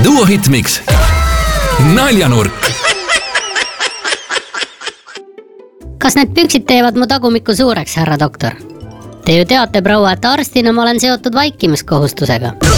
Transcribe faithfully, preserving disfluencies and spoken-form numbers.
Duo Hitmix. Naljanurk. Kas need püksid teevad mu tagumikku suureks, härra doktor? Te ju teate, proua, et arstina ma olen seotud vaikimiskohustusega.